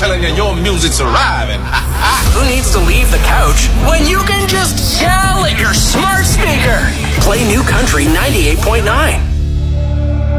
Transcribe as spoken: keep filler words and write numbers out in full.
telling you your music's arriving. Who needs to leave the couch when you can just yell at your smart speaker? Play New Country ninety-eight point nine.